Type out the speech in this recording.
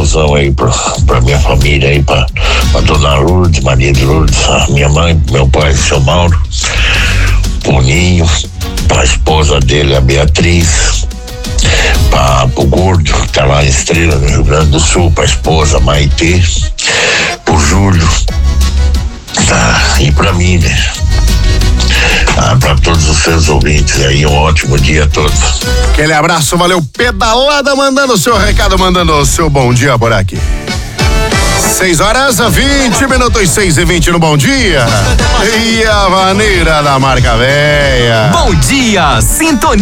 Natalzão aí pra minha família aí, pra dona Lourdes, Maria de Lourdes, a minha mãe, meu pai, seu Mauro, Boninho, pra esposa dele, a Beatriz, pro Gordo, que tá lá em Estrela, no Rio Grande do Sul, pra esposa, Maitê, pro Júlio, e pra mim, né? Para todos os seus ouvintes aí, um ótimo dia a todos. Aquele abraço, valeu. Pedalada mandando o seu recado, mandando o seu bom dia por aqui. 6h20, 6h20 no Bom Dia. E a maneira da marca véia. Bom dia, sintonia.